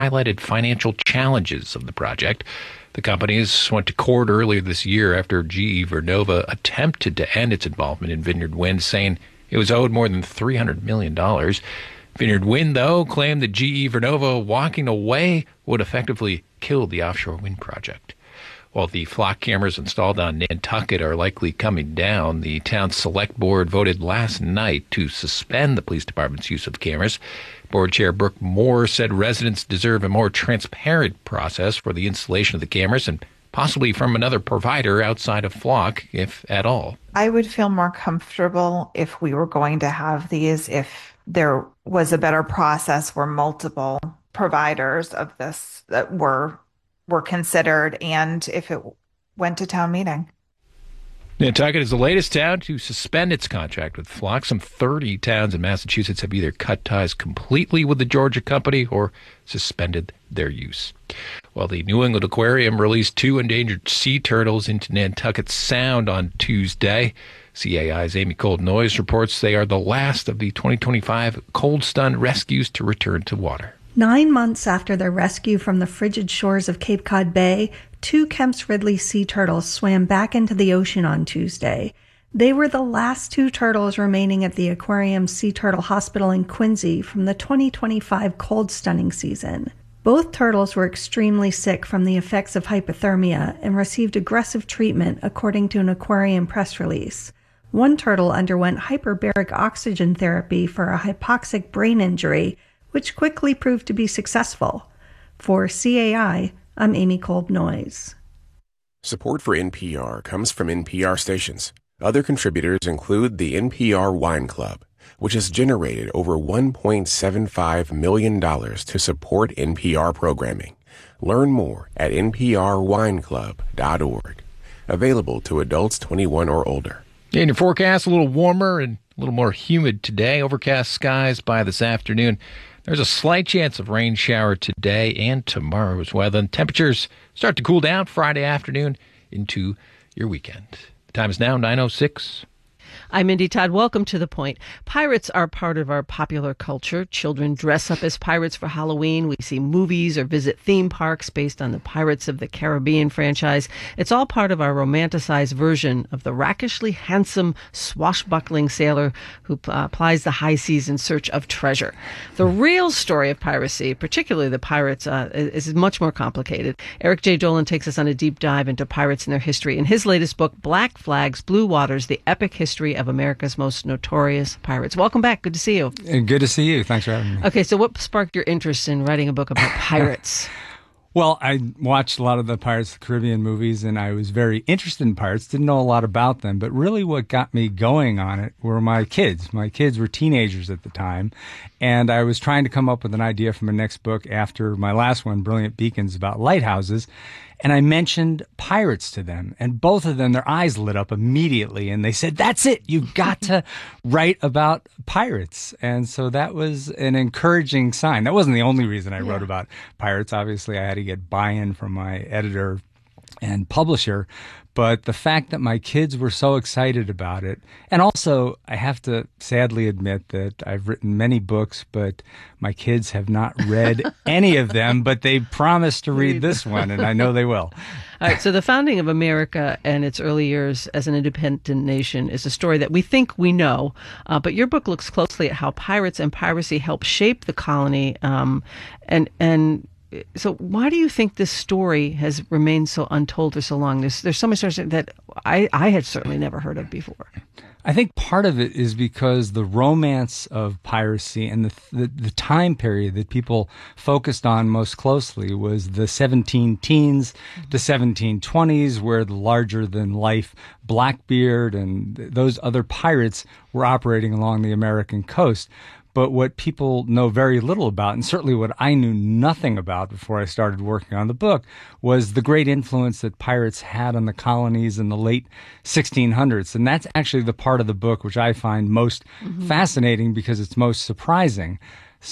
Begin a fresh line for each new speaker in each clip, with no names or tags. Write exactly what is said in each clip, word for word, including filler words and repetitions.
highlighted financial challenges of the project. The companies went to court earlier this year after G E Vernova attempted to end its involvement in Vineyard Wind, saying it was owed more than three hundred million dollars. Vineyard Wind, though, claimed that G E Vernova walking away would effectively kill the offshore wind project. While the flock cameras installed on Nantucket are likely coming down, the town's select board voted last night to suspend the police department's use of cameras. Board Chair Brooke Moore said residents deserve a more transparent process for the installation of the cameras and possibly from another provider outside of Flock, if at all.
I would feel more comfortable if we were going to have these, if there was a better process where multiple providers of this that were were considered, and if it went to town meeting.
Nantucket is the latest town to suspend its contract with Flock. Some thirty towns in Massachusetts have either cut ties completely with the Georgia company or suspended their use. Well, the New England Aquarium released two endangered sea turtles into Nantucket Sound on Tuesday. C A I's Amy Cold Noyes reports they are the last of the twenty twenty-five Cold Stun rescues to return to water.
Nine months after their rescue from the frigid shores of Cape Cod Bay, two Kemp's Ridley sea turtles swam back into the ocean on Tuesday. They were the last two turtles remaining at the Aquarium Sea Turtle Hospital in Quincy from the twenty twenty-five cold stunning season. Both turtles were extremely sick from the effects of hypothermia and received aggressive treatment, according to an aquarium press release. One turtle underwent hyperbaric oxygen therapy for a hypoxic brain injury, which quickly proved to be successful. For C A I, I'm Amy Kolb Noyes.
Support for N P R comes from N P R stations. Other contributors include the N P R Wine Club, which has generated over one point seven five million dollars to support N P R programming. Learn more at n p r wine club dot org. Available to adults twenty-one or older.
In your forecast, a little warmer and a little more humid today. Overcast skies by this afternoon. There's a slight chance of rain shower today and tomorrow as well. Then temperatures start to cool down Friday afternoon into your weekend. The time is now nine oh six.
I'm Mindy Todd. Welcome to The Point. Pirates are part of our popular culture. Children dress up as pirates for Halloween. We see movies or visit theme parks based on the Pirates of the Caribbean franchise. It's all part of our romanticized version of the rakishly handsome, swashbuckling sailor who uh, plies the high seas in search of treasure. The real story of piracy, particularly the pirates, uh, is, is much more complicated. Eric J. Dolan takes us on a deep dive into pirates and their history in his latest book, Black Flags, Blue Waters, The Epic History of America's Most Notorious Pirates. Welcome back. Good to see you.
Good to see you. Thanks for having me.
Okay, so what sparked your interest in writing a book about pirates?
Well, I watched a lot of the Pirates of the Caribbean movies, and I was very interested in pirates, didn't know a lot about them, but really what got me going on it were my kids. My kids were teenagers at the time, and I was trying to come up with an idea for my next book after my last one, Brilliant Beacons, about lighthouses, and I mentioned pirates to them, and both of them, their eyes lit up immediately, and they said, that's it, you've got to write about pirates. And so that was an encouraging sign. That wasn't the only reason I yeah. wrote about pirates. Obviously, I had to get buy-in from my editor and publisher, but the fact that my kids were so excited about it, and also I have to sadly admit that I've written many books, but my kids have not read any of them, but they promised to read this one, and I know they will.
All right, so the founding of America and its early years as an independent nation is a story that we think we know, uh, but your book looks closely at how pirates and piracy helped shape the colony, um, and and so why do you think this story has remained so untold for so long? There's, there's so much that I, I had certainly never heard of before.
I think part of it is because the romance of piracy and the, the the time period that people focused on most closely was the seventeen teens to seventeen twenties, where the larger-than-life Blackbeard and those other pirates were operating along the American coast. But what people know very little about, and certainly what I knew nothing about before I started working on the book, was the great influence that pirates had on the colonies in the late sixteen hundreds. And that's actually the part of the book which I find most mm-hmm. fascinating because it's most surprising. So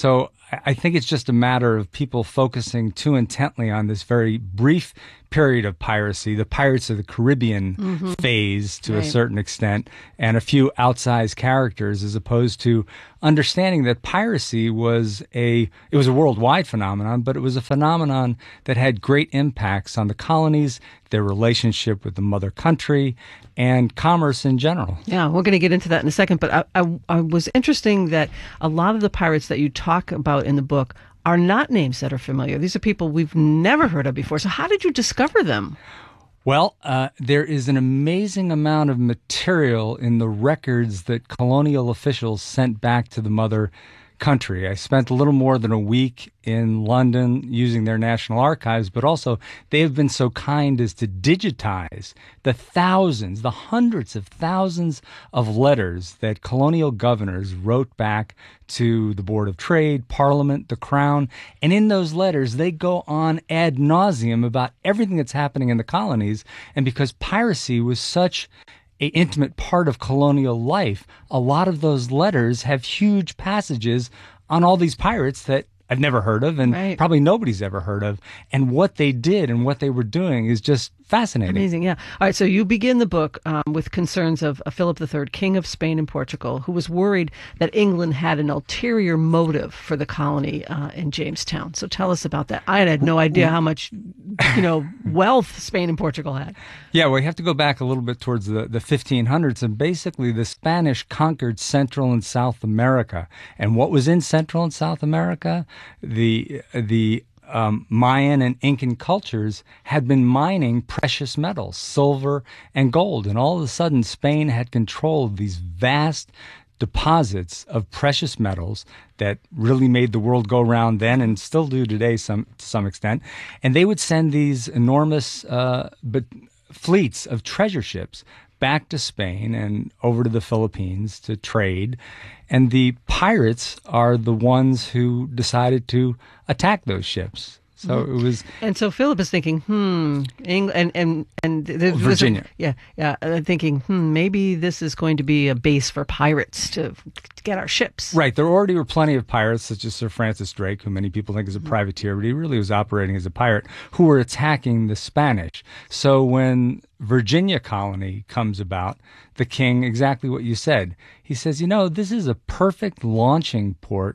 I think it's just a matter of people focusing too intently on this very brief period of piracy, the Pirates of the Caribbean mm-hmm. phase to right. a certain extent, and a few outsized characters, as opposed to understanding that piracy was a, it was a worldwide phenomenon, but it was a phenomenon that had great impacts on the colonies, their relationship with the mother country, and commerce in general.
Yeah, we're going to get into that in a second, but I, I, I was interesting that a lot of the pirates that you talk about in the book are not names that are familiar. These are people we've never heard of before. So how did you discover them?
Well, uh, there is an amazing amount of material in the records that colonial officials sent back to the mother country. I spent a little more than a week in London using their national archives, but also they have been so kind as to digitize the thousands, the hundreds of thousands of letters that colonial governors wrote back to the Board of Trade, Parliament, the Crown. And in those letters, they go on ad nauseum about everything that's happening in the colonies. And because piracy was such an intimate part of colonial life, a lot of those letters have huge passages on all these pirates that I've never heard of, and right. probably nobody's ever heard of. And what they did and what they were doing is just fascinating.
Amazing, yeah. All right, so you begin the book um, with concerns of uh, Philip the Third, King of Spain and Portugal, who was worried that England had an ulterior motive for the colony uh, in Jamestown. So tell us about that. I had no idea how much, you know, wealth Spain and Portugal had.
Yeah, well, we have to go back a little bit towards the, the fifteen hundreds, and basically the Spanish conquered Central and South America. And what was in Central and South America? The the um, Mayan and Incan cultures had been mining precious metals, silver and gold, and all of a sudden Spain had control of these vast deposits of precious metals that really made the world go round then and still do today some to some extent. And they would send these enormous uh, but fleets of treasure ships back to Spain and over to the Philippines to trade. And the pirates are the ones who decided to attack those ships. So mm-hmm. it was,
and so Philip is thinking, hmm, England and and and there,
Virginia,
a, yeah, yeah, uh, thinking, hmm, maybe this is going to be a base for pirates to, to get our ships.
Right, there already were plenty of pirates, such as Sir Francis Drake, who many people think is a privateer, but he really was operating as a pirate, who were attacking the Spanish. So when Virginia colony comes about, the king, exactly what you said, he says, you know, this is a perfect launching port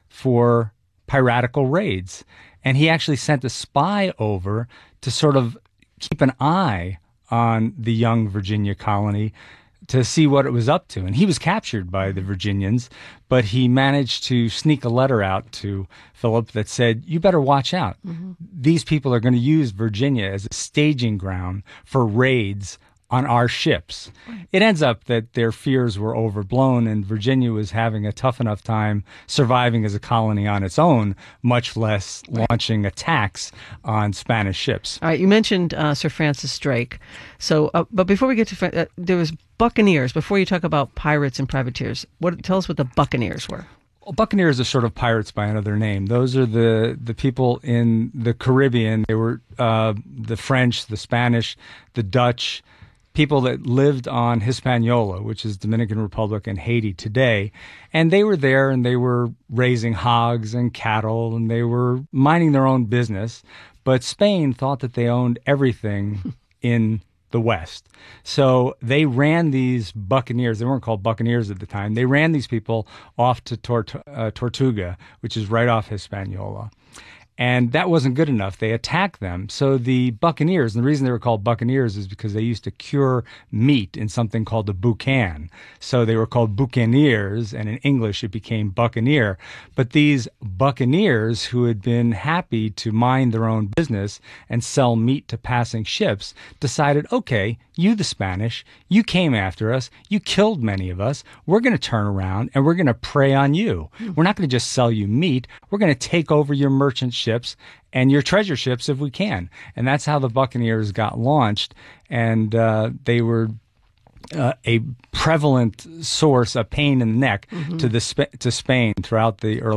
for piratical raids. And he actually sent a spy over to sort of keep an eye on the young Virginia colony to see what it was up to. And he was captured by the Virginians, but he managed to sneak a letter out to Philip that said, you better watch out. Mm-hmm. These people are going to use Virginia as a staging ground for raids on our ships. Right. It ends up that their fears were overblown, and Virginia was having a tough enough time surviving as a colony on its own, much less right. launching attacks on Spanish ships.
All right, you mentioned uh, Sir Francis Drake. So, uh, but before we get to, uh, there was buccaneers. Before you talk about pirates and privateers, what tell us what the buccaneers were.
Well, buccaneers are sort of pirates by another name. Those are the, the people in the Caribbean. They were uh, the French, the Spanish, the Dutch, people that lived on Hispaniola, which is Dominican Republic and Haiti today. And they were there and they were raising hogs and cattle and they were minding their own business. But Spain thought that they owned everything in the West. So they ran these buccaneers. They weren't called buccaneers at the time. They ran these people off to Tort- uh, Tortuga, which is right off Hispaniola. And that wasn't good enough. They attacked them. So the buccaneers, and the reason they were called buccaneers is because they used to cure meat in something called a boucan. So they were called buccaneers, and in English it became buccaneer. But these buccaneers, who had been happy to mind their own business and sell meat to passing ships, decided, okay, you the Spanish, you came after us, you killed many of us, we're going to turn around and we're going to prey on you. We're not going to just sell you meat, we're going to take over your merchant ships and your treasure ships if we can. And that's how the buccaneers got launched, and uh, they were uh, a prevalent source, a pain in the neck mm-hmm. to the Sp- to Spain throughout the early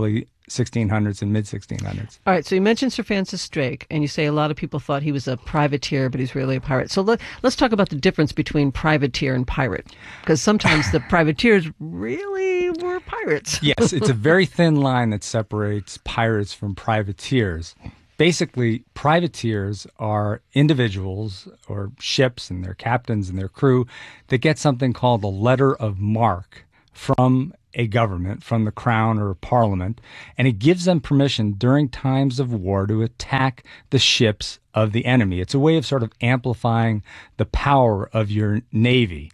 sixteen hundreds and mid sixteen hundreds.
All right, so you mentioned Sir Francis Drake, and you say a lot of people thought he was a privateer, but he's really a pirate. So let, let's talk about the difference between privateer and pirate, because sometimes the privateers really were pirates.
Yes, it's a very thin line that separates pirates from privateers. Basically, privateers are individuals or ships and their captains and their crew that get something called a letter of marque from a government, from the crown or parliament, and it gives them permission during times of war to attack the ships of the enemy. It's a way of sort of amplifying the power of your navy.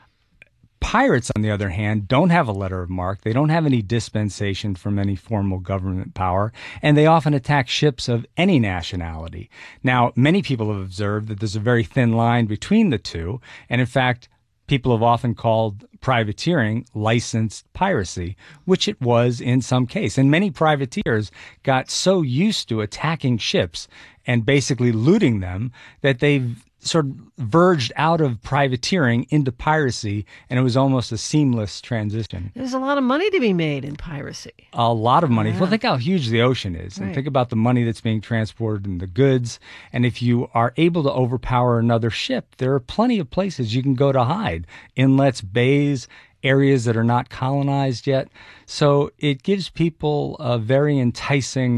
Pirates, on the other hand, don't have a letter of marque. They don't have any dispensation from any formal government power, and they often attack ships of any nationality. Now, many people have observed that there's a very thin line between the two, and in fact, people have often called privateering licensed piracy, which it was in some case. And many privateers got so used to attacking ships and basically looting them that they've sort of verged out of privateering into piracy, and it was almost a seamless transition.
There's a lot of money to be made in piracy.
A lot of money.
Yeah.
Well, think how huge the ocean is, and
right.
think about the money that's being transported and the goods. And if you are able to overpower another ship, there are plenty of places you can go to hide. Inlets, bays, areas that are not colonized yet. So it gives people a very enticing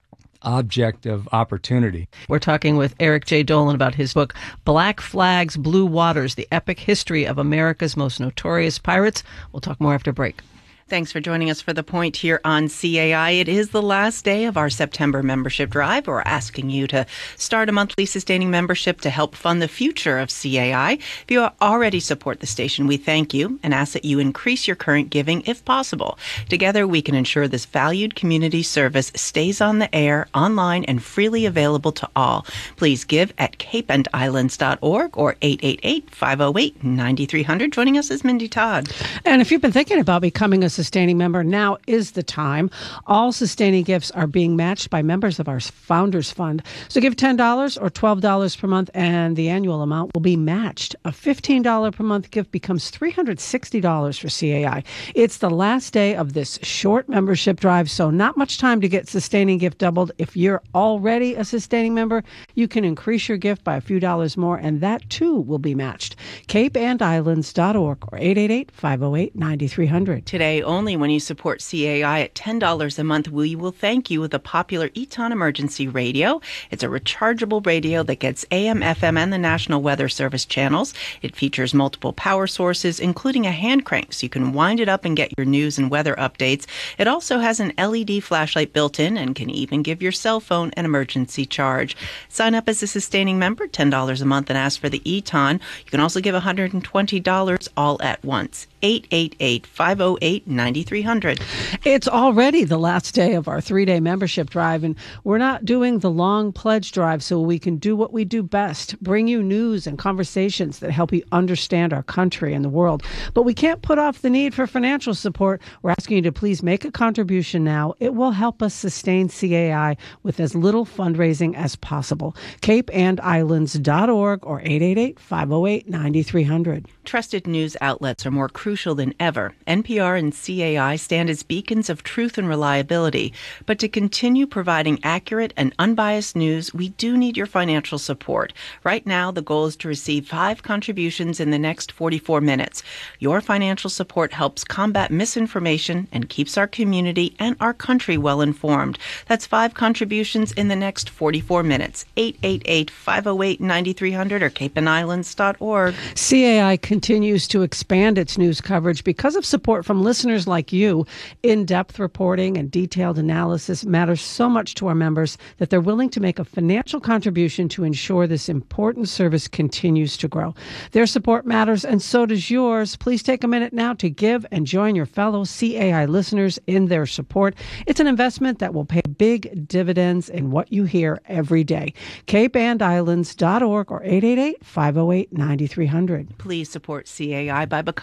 object of opportunity.
We're talking with Eric J. Dolan about his book, Black Flags, Blue Waters, The Epic History of America's Most Notorious Pirates. We'll talk more after break.
Thanks for joining us for The Point here on C A I. It is the last day of our September membership drive. We're asking you to start a monthly sustaining membership to help fund the future of C A I. If you already support the station, we thank you and ask that you increase your current giving if possible. Together, we can ensure this valued community service stays on the air, online, and freely available to all. Please give at cape and islands dot org or eight eight eight, five oh eight, nine three hundred. Joining us is Mindy Todd.
And if you've been thinking about becoming a sustaining member, now is the time. All sustaining gifts are being matched by members of our Founders Fund. So give ten dollars or twelve dollars per month and the annual amount will be matched. A fifteen dollars per month gift becomes three hundred sixty dollars for C A I. It's the last day of this short membership drive, so not much time to get sustaining gift doubled. If you're already a sustaining member, you can increase your gift by a few dollars more, and that too will be matched. cape and islands dot org or eight eight eight, five oh eight, nine three hundred.
Today, only when you support C A I at ten dollars a month, we will thank you with the popular Eton Emergency Radio. It's a rechargeable radio that gets A M, F M, and the National Weather Service channels. It features multiple power sources, including a hand crank, so you can wind it up and get your news and weather updates. It also has an L E D flashlight built in and can even give your cell phone an emergency charge. Sign up as a sustaining member, ten dollars a month, and ask for the Eton. You can also give one hundred twenty dollars all at once. eight eight eight, five oh eight, nine three hundred.
It's already the last day of our three-day membership drive, and we're not doing the long pledge drive so we can do what we do best, bring you news and conversations that help you understand our country and the world. But we can't put off the need for financial support. We're asking you to please make a contribution now. It will help us sustain C A I with as little fundraising as possible. cape and islands dot org or eight eight eight, five oh eight, nine three hundred.
Trusted news outlets are more crucial than ever. N P R and C A I stand as beacons of truth and reliability. But to continue providing accurate and unbiased news, we do need your financial support. Right now, the goal is to receive five contributions in the next forty-four minutes. Your financial support helps combat misinformation and keeps our community and our country well informed. That's five contributions in the next forty-four minutes. eight eight eight, five oh eight, nine three hundred or cape and islands dot org.
C A I continues to expand its news coverage because of support from listeners like you. In-depth reporting and detailed analysis matters so much to our members that they're willing to make a financial contribution to ensure this important service continues to grow. Their support matters, and so does yours. Please take a minute now to give and join your fellow C A I listeners in their support. It's an investment that will pay big dividends in what you hear every day. cape and islands dot org or eight eight eight, five oh eight, nine three hundred.
Please support C A I by becoming a monthly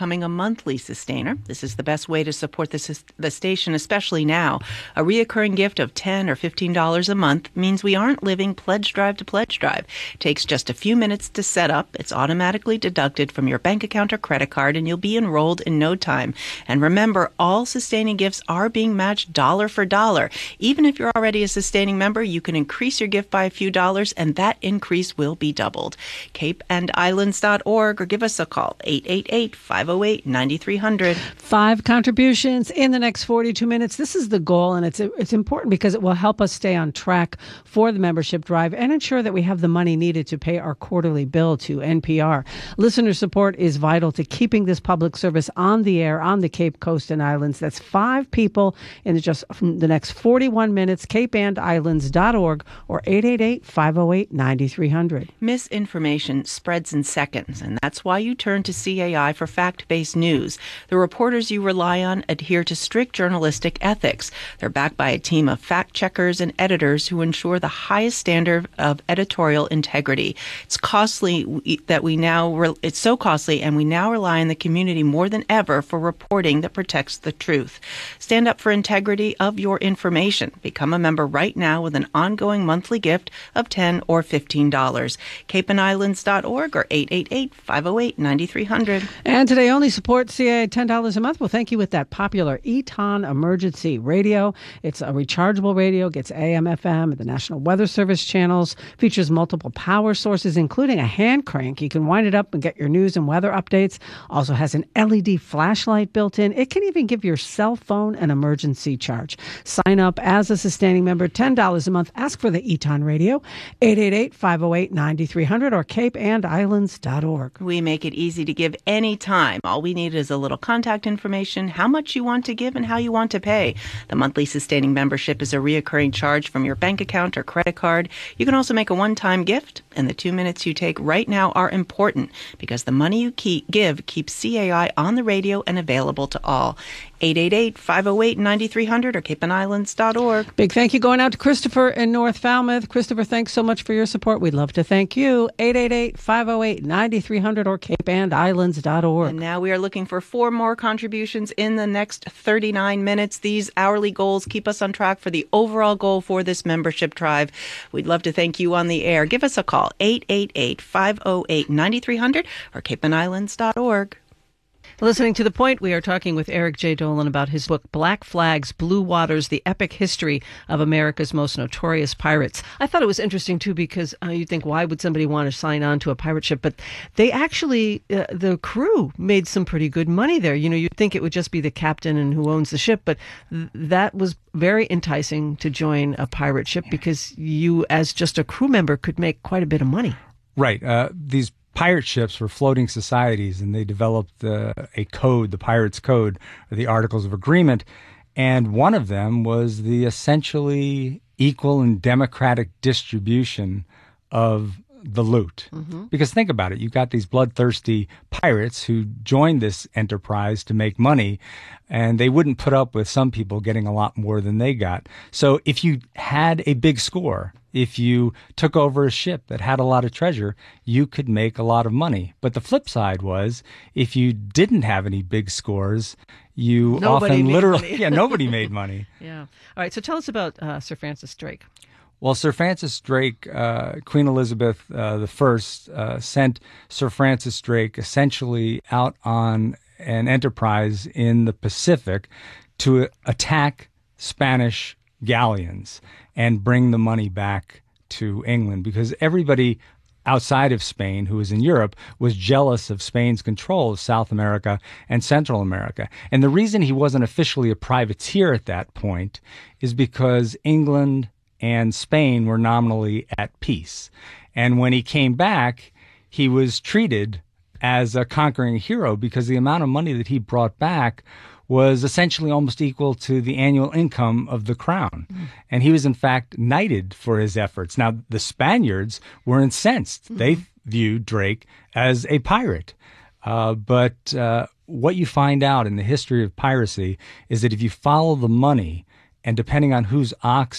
monthly sustainer. This is the best way to support the, the station, especially now. A reoccurring gift of ten dollars or fifteen dollars a month means we aren't living pledge drive to pledge drive. It takes just a few minutes to set up. It's automatically deducted from your bank account or credit card, and you'll be enrolled in no time. And remember, all sustaining gifts are being matched dollar for dollar. Even if you're already a sustaining member, you can increase your gift by a few dollars, and that increase will be doubled. cape and islands dot org or give us a call, eight eight eight, five oh eight, nine three hundred.
Five contributions in the next forty-two minutes. This is the goal, and it's it's important because it will help us stay on track for the membership drive and ensure that we have the money needed to pay our quarterly bill to N P R. Listener support is vital to keeping this public service on the air on the Cape Coast and Islands. That's five people in just the next forty-one minutes. cape and islands dot org or eight eight eight, five oh eight, nine three hundred.
Misinformation spreads in seconds, and that's why you turn to C A I for fact-based news. The reporters you rely on adhere to strict journalistic ethics. They're backed by a team of fact-checkers and editors who ensure the highest standard of editorial integrity. It's costly that we now re- it's so costly, and we now rely on the community more than ever for reporting that protects the truth. Stand up for integrity of your information. Become a member right now with an ongoing monthly gift of ten dollars or fifteen dollars. cape and islands dot org or eight eight eight, five oh eight, nine three hundred.
And today only support C A A ten dollars a month. Well, thank you with that popular Eton Emergency Radio. It's a rechargeable radio, gets A M, F M, the National Weather Service channels, features multiple power sources, including a hand crank. You can wind it up and get your news and weather updates. Also has an L E D flashlight built in. It can even give your cell phone an emergency charge. Sign up as a sustaining member, ten dollars a month. Ask for the Eton Radio, eight eight eight, five oh eight, nine three hundred or cape and islands dot org.
We make it easy to give any time. All we need is a little contact information, how much you want to give, and how you want to pay. The monthly sustaining membership is a reoccurring charge from your bank account or credit card. You can also make a one-time gift, and the two minutes you take right now are important because the money you keep, give keeps C A I on the radio and available to all. eight eight eight, five oh eight, nine three hundred or cape and islands dot org.
Big thank you going out to Christopher in North Falmouth. Christopher, thanks so much for your support. We'd love to thank you. eight eight eight, five oh eight, nine three hundred or cape and islands dot org.
And now we are looking for four more contributions in the next thirty-nine minutes. These hourly goals keep us on track for the overall goal for this membership drive. We'd love to thank you on the air. Give us a call, eight eight eight, five oh eight, nine three hundred or cape and islands dot org.
Listening to The Point, we are talking with Eric J. Dolan about his book, Black Flags, Blue Waters, The Epic History of America's Most Notorious Pirates. I thought it was interesting, too, because uh, you think, why would somebody want to sign on to a pirate ship? But they actually, uh, the crew made some pretty good money there. You know, you'd think it would just be the captain and who owns the ship, but th- that was very enticing to join a pirate ship because you, as just a crew member, could make quite a bit of money.
Right. Uh, these pirate ships were floating societies, and they developed uh, a code, the Pirates Code, or the Articles of Agreement, and one of them was the essentially equal and democratic distribution of the loot. Mm-hmm. Because think about it, you've got these bloodthirsty pirates who joined this enterprise to make money, and they wouldn't put up with some people getting a lot more than they got. So if you had a big score, if you took over a ship that had a lot of treasure, you could make a lot of money. But the flip side was, if you didn't have any big scores, you
nobody
often
made
literally,
money.
yeah, nobody made money.
Yeah. All right. So tell us about uh, Sir Francis Drake.
Well, Sir Francis Drake, uh, Queen Elizabeth uh, the First, uh, sent Sir Francis Drake essentially out on an enterprise in the Pacific to attack Spanish galleons and bring the money back to England, because everybody outside of Spain who was in Europe was jealous of Spain's control of South America and Central America. And the reason he wasn't officially a privateer at that point is because England and Spain were nominally at peace. And when he came back, he was treated as a conquering hero because the amount of money that he brought back was essentially almost equal to the annual income of the crown. Mm. And he was, in fact, knighted for his efforts. Now, the Spaniards were incensed. Mm-hmm. They viewed Drake as a pirate. Uh, but uh, what you find out in the history of piracy is that if you follow the money, and depending on whose ox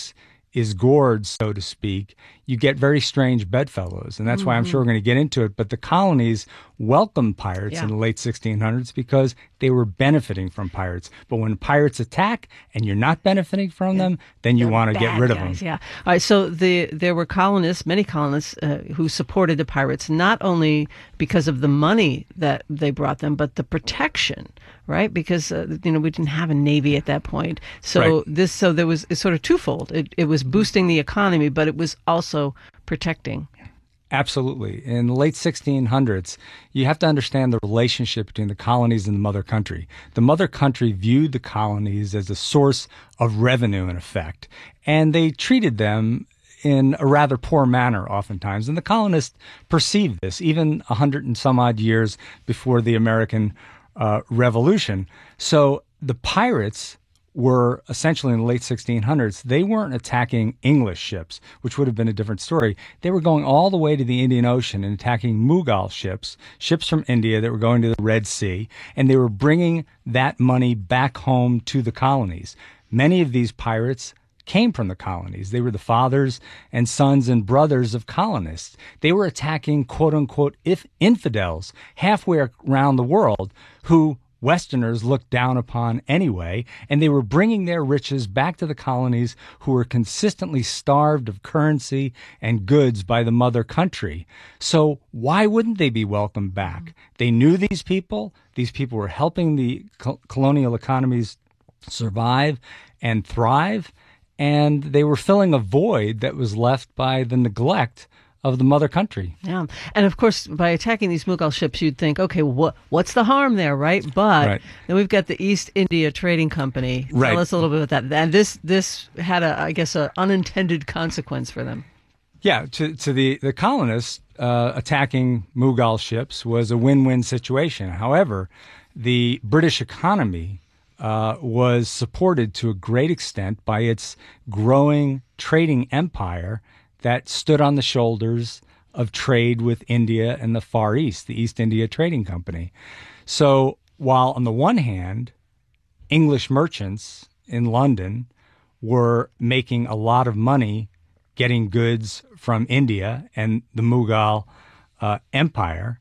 is gored, so to speak, you get very strange bedfellows. And that's mm-hmm. why I'm sure we're going to get into it. But the colonies welcomed pirates yeah. in the late sixteen hundreds because they were benefiting from pirates. But when pirates attack and you're not benefiting from yeah. them, then you want to get rid
guys,
of them.
Yeah. All right. So the, there were colonists, many colonists, uh, who supported the pirates, not only because of the money that they brought them, but the protection, right? Because, uh, you know, we didn't have a navy at that point. So right. this, so there was, it's sort of twofold. It, it was boosting the economy, but it was also protecting.
Absolutely. In the late sixteen hundreds, you have to understand the relationship between the colonies and the mother country. The mother country viewed the colonies as a source of revenue, in effect, and they treated them in a rather poor manner oftentimes. And the colonists perceived this even a hundred and some odd years before the American uh, Revolution. So the pirates were essentially in the late sixteen hundreds, they weren't attacking English ships, which would have been a different story. They were going all the way to the Indian Ocean and attacking Mughal ships, ships from India that were going to the Red Sea, and they were bringing that money back home to the colonies. Many of these pirates came from the colonies. They were the fathers and sons and brothers of colonists. They were attacking, quote unquote, if infidels halfway around the world who Westerners looked down upon anyway, and they were bringing their riches back to the colonies who were consistently starved of currency and goods by the mother country. So why wouldn't they be welcomed back? They knew these people. These people were helping the co- colonial economies survive and thrive, and they were filling a void that was left by the neglect of the mother country.
Yeah. And of course, by attacking these Mughal ships, you'd think, okay, what what's the harm there, right? But
right.
then we've got the East India Trading Company. Tell
right.
us a little bit about that. And this this had, a, I guess, an unintended consequence for them.
Yeah, to, to the, the colonists, uh, attacking Mughal ships was a win-win situation. However, the British economy uh, was supported to a great extent by its growing trading empire that stood on the shoulders of trade with India and the Far East, the East India Trading Company. So while on the one hand, English merchants in London were making a lot of money getting goods from India and the Mughal uh, Empire,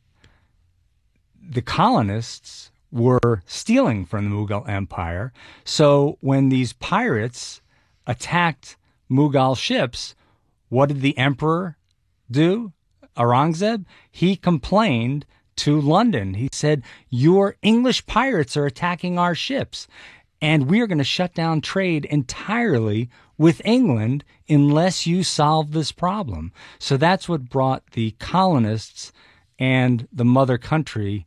the colonists were stealing from the Mughal Empire. So when these pirates attacked Mughal ships, what did the emperor do? Aurangzeb? He complained to London. He said, your English pirates are attacking our ships, and we are going to shut down trade entirely with England unless you solve this problem. So that's what brought the colonists and the mother country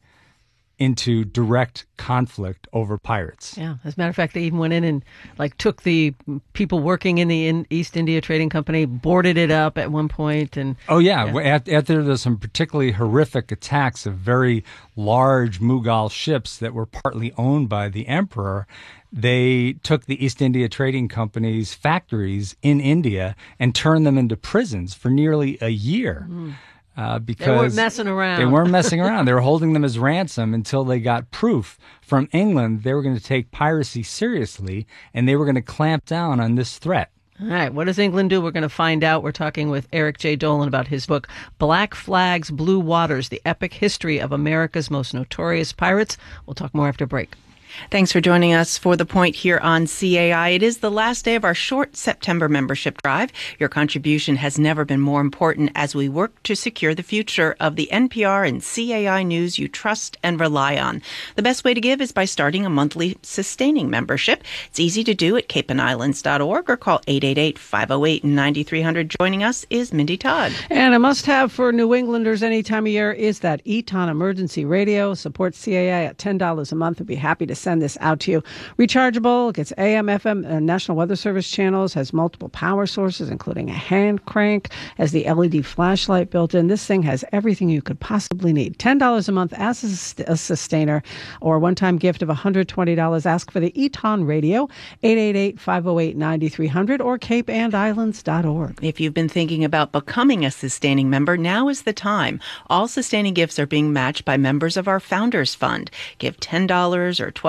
into direct conflict over pirates.
Yeah. As a matter of fact, they even went in and like took the people working in the in East India Trading Company, boarded it up at one point, and
oh yeah, yeah. After, after there's some particularly horrific attacks of very large Mughal ships that were partly owned by the emperor, they took the East India Trading Company's factories in India and turned them into prisons for nearly a year. Mm. Uh, because
they weren't messing around.
They weren't messing around. They were holding them as ransom until they got proof from England they were going to take piracy seriously, and they were going to clamp down on this threat.
All right. What does England do? We're going to find out. We're talking with Eric J. Dolan about his book, Black Flags, Blue Waters, The Epic History of America's Most Notorious Pirates. We'll talk more after break.
Thanks for joining us for The Point here on C A I. It is the last day of our short September membership drive. Your contribution has never been more important as we work to secure the future of the N P R and C A I news you trust and rely on. The best way to give is by starting a monthly sustaining membership. It's easy to do at cape and islands dot org or call eight eight eight, five oh eight, nine three hundred. Joining us is Mindy Todd.
And a must-have for New Englanders any time of year is that Eton Emergency Radio. Support C A I at ten dollars a month. We'd be happy to send this out to you. Rechargeable, gets A M, F M, and National Weather Service channels, has multiple power sources, including a hand crank, has the L E D flashlight built in. This thing has everything you could possibly need. ten dollars a month as a, a sustainer, or a one-time gift of one hundred twenty dollars. Ask for the Eton Radio, eight eight eight, five oh eight, nine three hundred, or cape and islands dot org.
If you've been thinking about becoming a sustaining member, now is the time. All sustaining gifts are being matched by members of our Founders Fund. Give ten dollars or twelve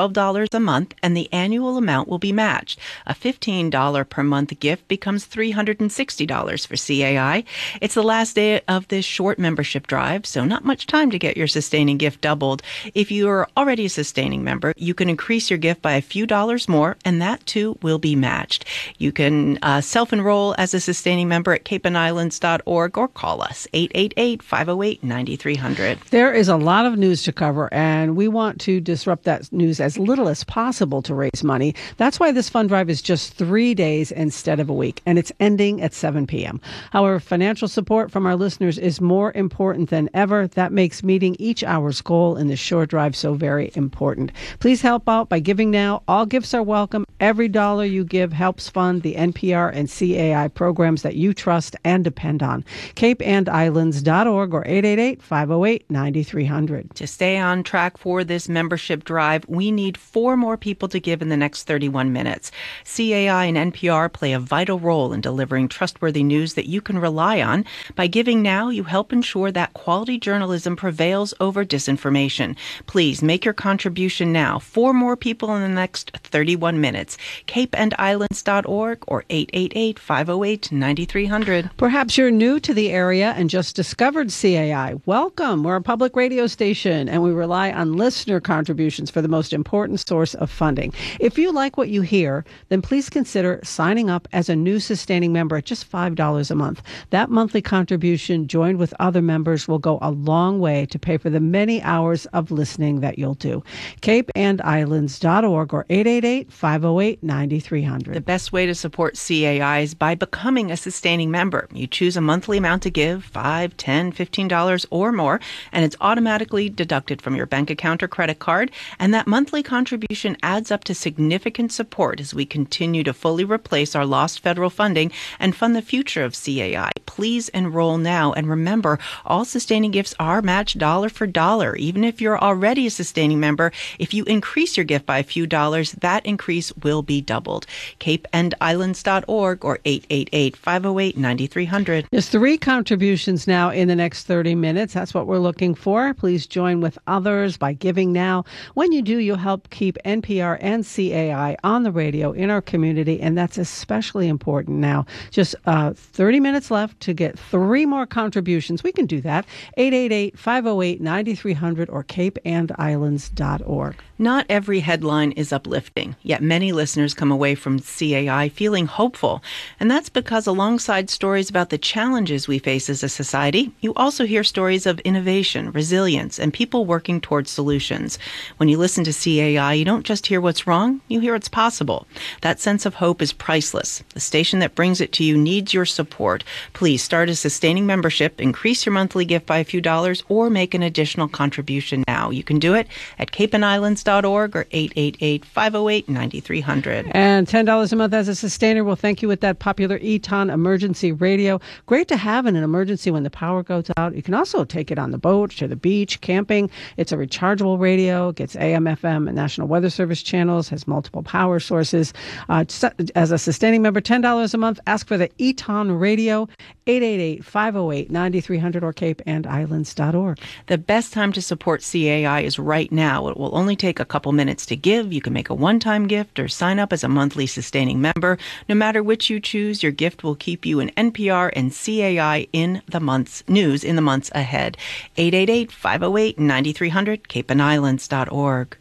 twelve dollars a month, and the annual amount will be matched. A fifteen dollars per month gift becomes three hundred sixty dollars for C A I. It's the last day of this short membership drive, so not much time to get your sustaining gift doubled. If you are already a sustaining member, you can increase your gift by a few dollars more, and that too will be matched. You can uh, self-enroll as a sustaining member at cape and islands dot org or call us eight eight eight, five oh eight, nine three hundred.
There is a lot of news to cover, and we want to disrupt that news as little as possible to raise money. That's why this fund drive is just three days instead of a week, and it's ending at seven p.m. However, financial support from our listeners is more important than ever. That makes meeting each hour's goal in the short drive so very important. Please help out by giving now. All gifts are welcome. Every dollar you give helps fund the N P R and C A I programs that you trust and depend on. cape and islands dot org or eight eight eight, five oh eight, nine three hundred.
To stay on track for this membership drive, we need four more people to give in the next thirty-one minutes. C A I and N P R play a vital role in delivering trustworthy news that you can rely on. By giving now, you help ensure that quality journalism prevails over disinformation. Please make your contribution now. Four more people in the next thirty-one minutes. cape and islands dot org or eight eight eight, five oh eight, nine three hundred.
Perhaps you're new to the area and just discovered C A I. Welcome. We're a public radio station, and we rely on listener contributions for the most important source of funding. If you like what you hear, then please consider signing up as a new sustaining member at just five dollars a month. That monthly contribution, joined with other members, will go a long way to pay for the many hours of listening that you'll do. cape and islands dot org or eight eight eight, five oh eight, nine three hundred.
The best way to support C A I is by becoming a sustaining member. You choose a monthly amount to give, five dollars, ten dollars, fifteen dollars or more, and it's automatically deducted from your bank account or credit card. And that monthly contribution adds up to significant support as we continue to fully replace our lost federal funding and fund the future of C A I. Please enroll now. And remember, all sustaining gifts are matched dollar for dollar. Even if you're already a sustaining member, if you increase your gift by a few dollars, that increase will be doubled. cape and islands dot org or eight eight eight, five oh eight, nine three hundred.
There's three contributions now in the next thirty minutes. That's what we're looking for. Please join with others by giving now. When you do, you'll help keep N P R and C A I on the radio in our community, and that's especially important now. Just uh, thirty minutes left to get three more contributions. We can do that. eight eight eight, five oh eight, nine three hundred or cape and islands dot org.
Not every headline is uplifting, yet many listeners come away from C A I feeling hopeful. And that's because alongside stories about the challenges we face as a society, you also hear stories of innovation, resilience, and people working towards solutions. When you listen to C A I, you don't just hear what's wrong, you hear what's possible. That sense of hope is priceless. The station that brings it to you needs your support. Please start a sustaining membership, increase your monthly gift by a few dollars, or make an additional contribution now. You can do it at cape and islands dot org or eight eight eight, five oh eight, nine three hundred.
And ten dollars a month as a sustainer will thank you with that popular Eton emergency radio. Great to have in an emergency when the power goes out. You can also take it on the boat, to the beach, camping. It's a rechargeable radio, gets A M, F M, and National Weather Service channels, has multiple power sources. Uh, as a sustaining member, ten dollars a month, ask for the Eton radio, eight eight eight, five oh eight, nine three hundred or cape and islands dot org.
The best time to support C A I is right now. It will only take a couple minutes to give. You can make a one-time gift or sign up as a monthly sustaining member. No matter which you choose, your gift will keep you in N P R and C A I in the months news in the months ahead. eight eight eight, five oh eight, nine three hundred, cape and islands dot org.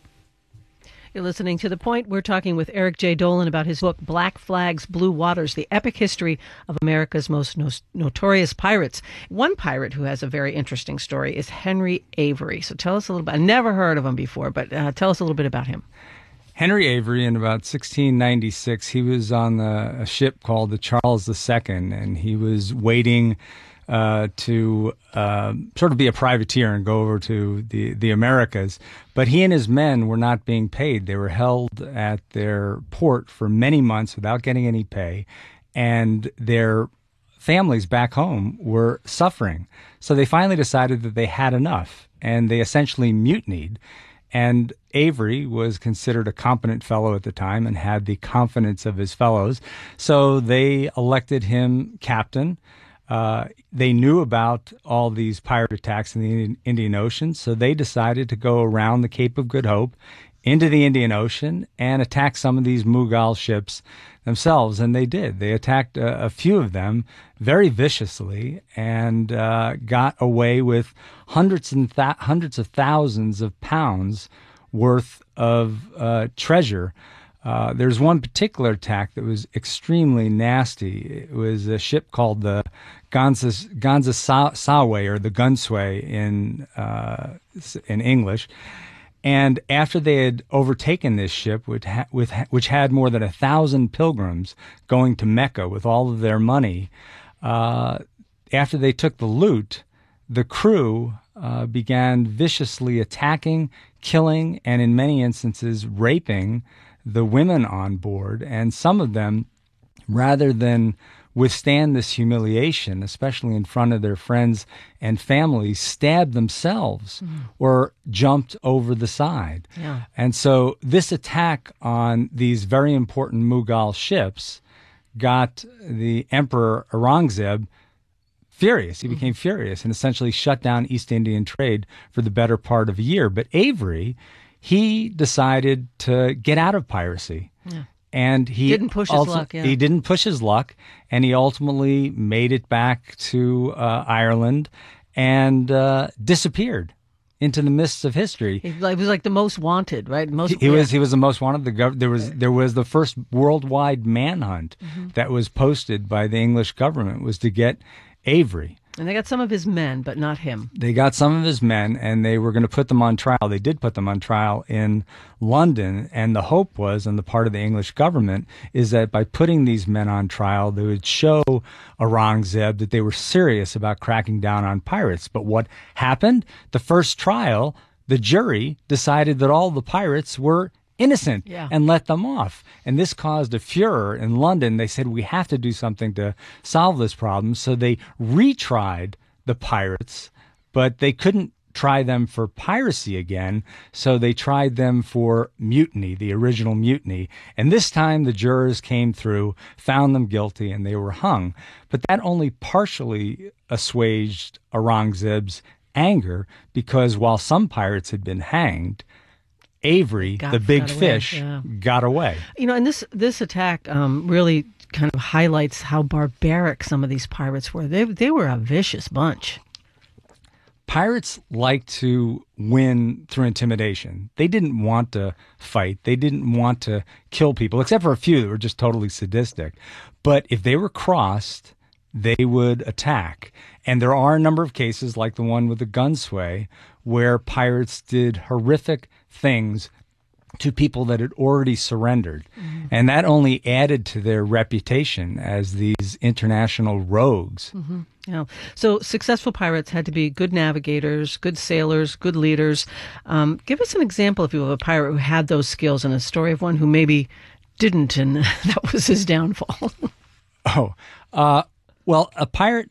You're listening to The Point. We're talking with Eric J. Dolan about his book, Black Flags, Blue Waters, The Epic History of America's Most no- Notorious Pirates. One pirate who has a very interesting story is Henry Avery. So tell us a little bit. I never heard of him before, but uh, tell us a little bit about him.
Henry Avery, in about sixteen ninety-six, he was on the, a ship called the Charles the Second, and he was waiting uh, to uh, sort of be a privateer and go over to the, the Americas. But he and his men were not being paid. They were held at their port for many months without getting any pay, and their families back home were suffering. So they finally decided that they had enough, and they essentially mutinied. And Avery was considered a competent fellow at the time and had the confidence of his fellows. So they elected him captain. Uh, they knew about all these pirate attacks in the Indian Ocean, so they decided to go around the Cape of Good Hope into the Indian Ocean and attack some of these Mughal ships themselves. And they did. They attacked a, a few of them very viciously and uh, got away with hundreds and th- hundreds of thousands of pounds worth of uh, treasure. Uh, there's one particular attack that was extremely nasty. It was a ship called the Ganza, Ganza Saway, or the Gunsway in uh, in English. And after they had overtaken this ship, which, ha- with ha- which had more than a thousand pilgrims going to Mecca with all of their money, uh, after they took the loot, the crew uh, began viciously attacking, killing, and in many instances raping the women on board. And some of them, rather than withstand this humiliation, especially in front of their friends and families, stabbed themselves mm. or jumped over the side.
Yeah.
And so this attack on these very important Mughal ships got the Emperor Aurangzeb furious. He became mm. furious and essentially shut down East Indian trade for the better part of a year. But Avery, he decided to get out of piracy. Yeah. And he
didn't push his
ulti-
luck. Yeah.
He didn't push his luck, and he ultimately made it back to uh, Ireland and uh, disappeared into the mists of history.
He was like the most wanted, right? Most
he, he yeah. was. He was the most wanted. The gov- there was there was the first worldwide manhunt mm-hmm. that was posted by the English government was to get Avery.
And they got some of his men, but not him.
They got some of his men, and they were going to put them on trial. They did put them on trial in London, and the hope was, on the part of the English government, is that by putting these men on trial, they would show Aurangzeb that they were serious about cracking down on pirates. But what happened? The first trial, the jury decided that all the pirates were innocent
yeah.
and let them off. And this caused a furor in London. They said, we have to do something to solve this problem. So they retried the pirates, but they couldn't try them for piracy again. So they tried them for mutiny, the original mutiny. And this time the jurors came through, found them guilty, and they were hung. But that only partially assuaged Aurangzeb's anger, because while some pirates had been hanged, Avery, got, the big fish, yeah. got away.
You know, and this this attack um, really kind of highlights how barbaric some of these pirates were. They they were a vicious bunch.
Pirates like to win through intimidation. They didn't want to fight. They didn't want to kill people, except for a few that were just totally sadistic. But if they were crossed, they would attack. And there are a number of cases, like the one with the Gunsway, where pirates did horrific things to people that had already surrendered. Mm-hmm. And that only added to their reputation as these international rogues.
Mm-hmm. Yeah. So successful pirates had to be good navigators, good sailors, good leaders. Um, give us an example, if you will, of a pirate who had those skills, and a story of one who maybe didn't, and that was his downfall.
oh, uh, well, a pirate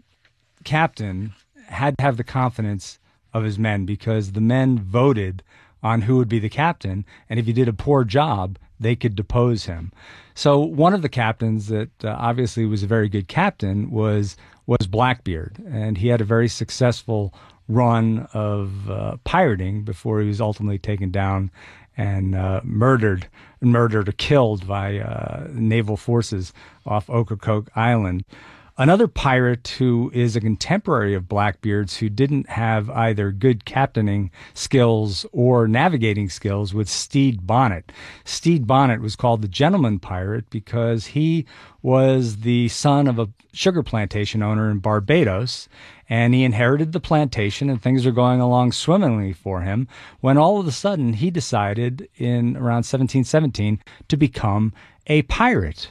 captain had to have the confidence of his men, because the men voted on who would be the captain, and if he did a poor job, they could depose him. So one of the captains that uh, obviously was a very good captain was was Blackbeard, and he had a very successful run of uh, pirating before he was ultimately taken down and uh, murdered, murdered or killed by uh, naval forces off Ocracoke Island. Another pirate who is a contemporary of Blackbeard's, who didn't have either good captaining skills or navigating skills, was Stede Bonnet. Stede Bonnet was called the gentleman pirate because he was the son of a sugar plantation owner in Barbados, and he inherited the plantation, and things were going along swimmingly for him, when all of a sudden he decided in around seventeen seventeen to become a pirate.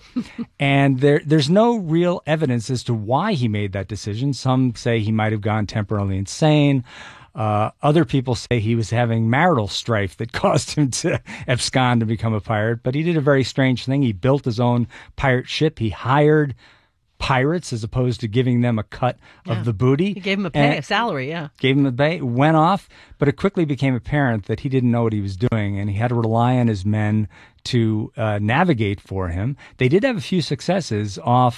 And there, there's no real evidence as to why he made that decision. Some say he might have gone temporarily insane. Uh, other people say he was having marital strife that caused him to abscond and become a pirate. But he did a very strange thing. He built his own pirate ship. He hired pirates as opposed to giving them a cut
yeah.
of the booty.
He gave him a pay, a salary, yeah.
Gave him a pay, went off, but it quickly became apparent that he didn't know what he was doing, and he had to rely on his men to uh, navigate for him. They did have a few successes off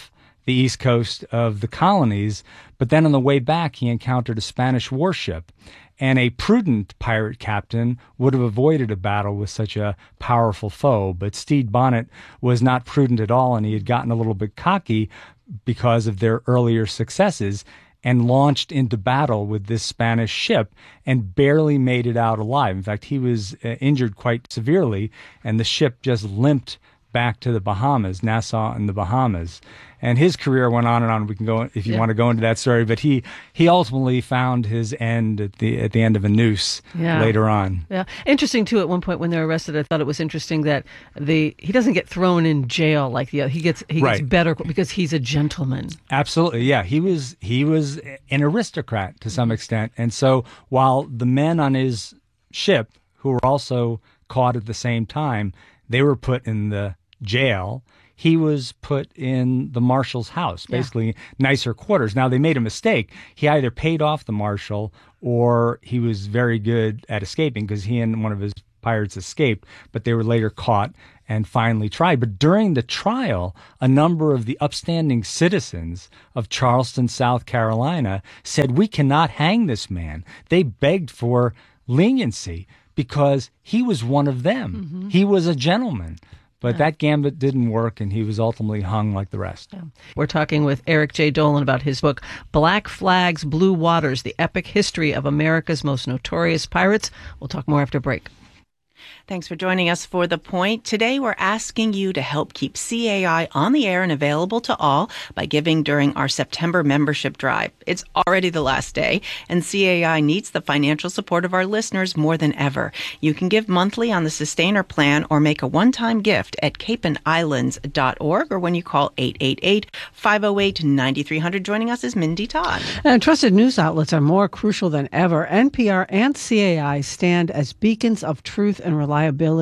the east coast of the colonies. But then on the way back, he encountered a Spanish warship. And a prudent pirate captain would have avoided a battle with such a powerful foe. But Stede Bonnet was not prudent at all, and he had gotten a little bit cocky because of their earlier successes and launched into battle with this Spanish ship and barely made it out alive. In fact, he was uh, injured quite severely, and the ship just limped back to the Bahamas, Nassau and the Bahamas. And his career went on and on. We can go if you yeah. want to go into that story, but he he ultimately found his end at the at the end of a noose yeah. later on.
Yeah, interesting too. At one point when they're arrested, I thought it was interesting that the he doesn't get thrown in jail like the other. He gets he
right.
gets better because he's a gentleman.
Absolutely, yeah. He was he was an aristocrat to some extent, and so while the men on his ship who were also caught at the same time, they were put in the jail. He was put in the marshal's house, basically yeah. nicer quarters. Now, they made a mistake. He either paid off the marshal or he was very good at escaping because he and one of his pirates escaped, but they were later caught and finally tried. But during the trial, a number of the upstanding citizens of Charleston, South Carolina, said, "We cannot hang this man." They begged for leniency because he was one of them. Mm-hmm. He was a gentleman. But yeah. that gambit didn't work, and he was ultimately hung like the rest.
Yeah. We're talking with Eric J. Dolin about his book, Black Flags, Blue Waters, The Epic History of America's Most Notorious Pirates. We'll talk more after break.
Thanks for joining us for The Point. Today, we're asking you to help keep C A I on the air and available to all by giving during our September membership drive. It's already the last day, and C A I needs the financial support of our listeners more than ever. You can give monthly on the Sustainer plan or make a one-time gift at cape and islands dot org or when you call eight eight eight, five oh eight, nine three hundred. Joining us is Mindy Todd.
And trusted news outlets are more crucial than ever. N P R and C A I stand as beacons of truth and reliability.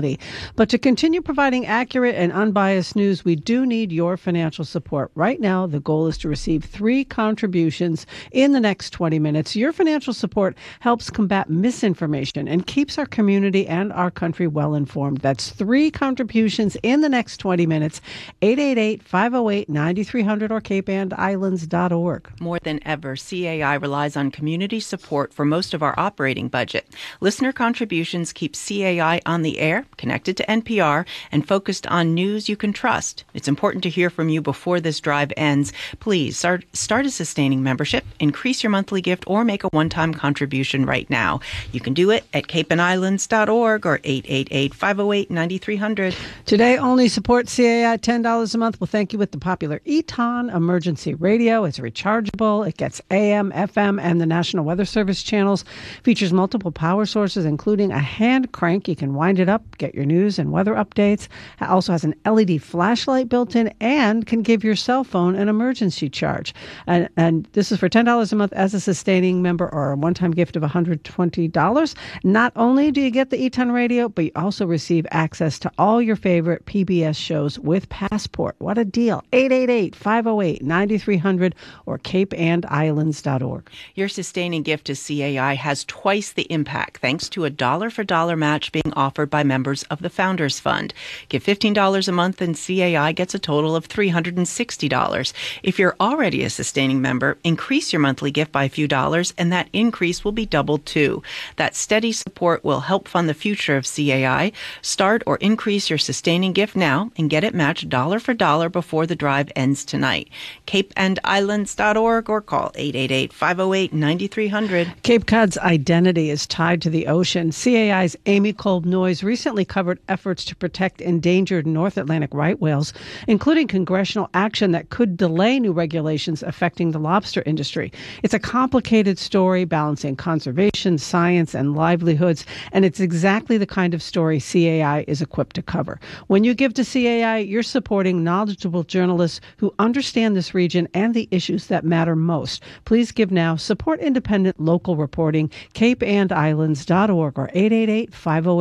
But to continue providing accurate and unbiased news, we do need your financial support. Right now, the goal is to receive three contributions in the next twenty minutes. Your financial support helps combat misinformation and keeps our community and our country well informed. That's three contributions in the next twenty minutes. eight eight eight, five oh eight, nine three hundred or cape and islands dot org.
More than ever, C A I relies on community support for most of our operating budget. Listener contributions keep C A I on the air, connected to N P R, and focused on news you can trust. It's important to hear from you before this drive ends. Please start, start a sustaining membership, increase your monthly gift, or make a one-time contribution right now. You can do it at cape and islands dot org or eight eight eight, five oh eight, nine three hundred.
Today, only support C A I at ten dollars a month. We'll thank you with the popular Eton Emergency Radio. It's rechargeable. It gets A M, F M, and the National Weather Service channels. Features multiple power sources, including a hand crank. You can wind it up, get your news and weather updates. It also has an L E D flashlight built in and can give your cell phone an emergency charge. And, and this is for ten dollars a month as a sustaining member or a one-time gift of one hundred twenty dollars. Not only do you get the Eton Radio, but you also receive access to all your favorite P B S shows with Passport. What a deal. eight eight eight, five oh eight, nine three hundred or cape and islands dot org.
Your sustaining gift to C A I has twice the impact thanks to a dollar-for-dollar match being offered by members of the Founders Fund. Give fifteen dollars a month and C A I gets a total of three hundred sixty dollars. If you're already a sustaining member, increase your monthly gift by a few dollars and that increase will be doubled too. That steady support will help fund the future of C A I. Start or increase your sustaining gift now and get it matched dollar for dollar before the drive ends tonight. cape and islands dot org or call eight eight eight, five oh eight, nine three hundred.
Cape Cod's identity is tied to the ocean. C A I's Amy Kolb Noyes recently covered efforts to protect endangered North Atlantic right whales, including congressional action that could delay new regulations affecting the lobster industry. It's a complicated story balancing conservation, science, and livelihoods, and it's exactly the kind of story C A I is equipped to cover. When you give to C A I, you're supporting knowledgeable journalists who understand this region and the issues that matter most. Please give now. Support independent local reporting. cape and islands dot org or eight eight eight, five oh eight,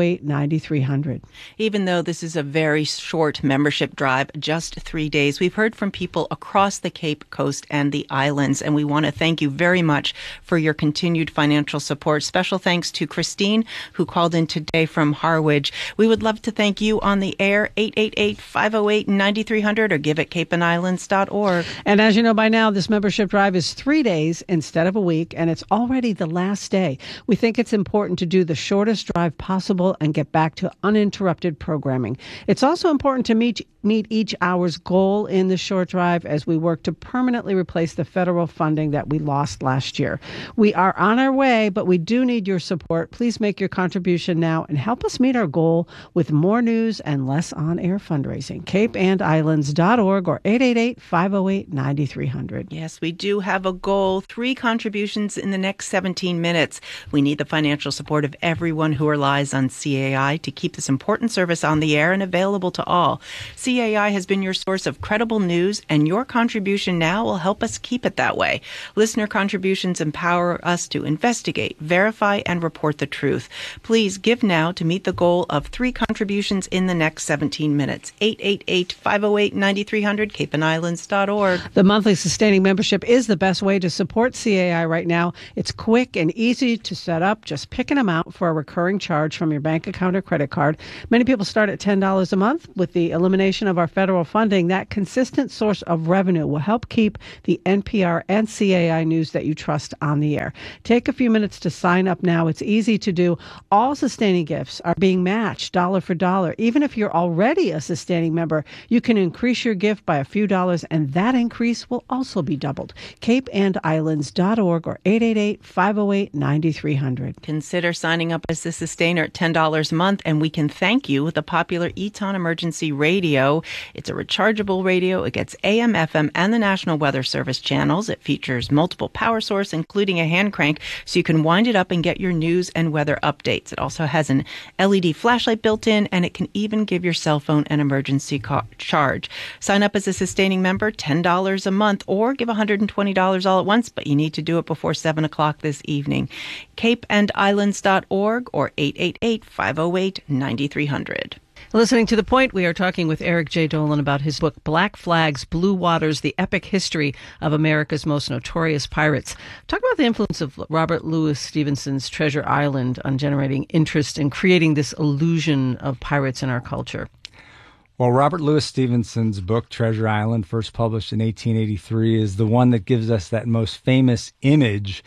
eight, nine three hundred.
Even though this is a very short membership drive, just three days, we've heard from people across the Cape Coast and the islands, and we want to thank you very much for your continued financial support. Special thanks to Christine, who called in today from Harwich. We would love to thank you on the air, eight eight eight, five oh eight, nine three hundred, or give at cape and islands dot org.
And as you know by now, this membership drive is three days instead of a week, and it's already the last day. We think it's important to do the shortest drive possible and get back to uninterrupted programming. It's also important to meet meet each hour's goal in the short drive as we work to permanently replace the federal funding that we lost last year. We are on our way, but we do need your support. Please make your contribution now and help us meet our goal with more news and less on-air fundraising. cape and islands dot org or eight eight eight, five oh eight, nine three hundred.
Yes, we do have a goal. Three contributions in the next seventeen minutes. We need the financial support of everyone who relies on C A I to keep this important service on the air and available to all. C A I has been your source of credible news, and your contribution now will help us keep it that way. Listener contributions empower us to investigate, verify, and report the truth. Please give now to meet the goal of three contributions in the next seventeen minutes. eight eight eight, five oh eight, nine three hundred, cape and islands dot org.
The monthly sustaining membership is the best way to support C A I right now. It's quick and easy to set up. Just pick an amount for a recurring charge from your bank account or credit card. Many people start at ten dollars a month. With the elimination of our federal funding, that consistent source of revenue will help keep the N P R and C A I news that you trust on the air. Take a few minutes to sign up now. It's easy to do. All sustaining gifts are being matched dollar for dollar. Even if you're already a sustaining member, you can increase your gift by a few dollars, and that increase will also be doubled. cape and islands dot org or eight eight eight, five oh eight, nine three hundred.
Consider signing up as a sustainer at ten dollars a month, and we can thank you with the popular Eton Emergency Radio. It's a rechargeable radio. It gets A M, F M, and the National Weather Service channels. It features multiple power source, including a hand crank, so you can wind it up and get your news and weather updates. It also has an L E D flashlight built in, and it can even give your cell phone an emergency ca- charge. Sign up as a sustaining member, ten dollars a month, or give one hundred twenty dollars all at once, but you need to do it before seven o'clock this evening. cape and islands dot org or eight eight eight, five oh eight, nine three hundred.
Listening to The Point, we are talking with Eric J. Dolan about his book, Black Flags, Blue Waters, The Epic History of America's Most Notorious Pirates. Talk about the influence of Robert Louis Stevenson's Treasure Island on generating interest in creating this illusion of pirates in our culture.
Well, Robert Louis Stevenson's book, Treasure Island, first published in eighteen eighty-three, is the one that gives us that most famous image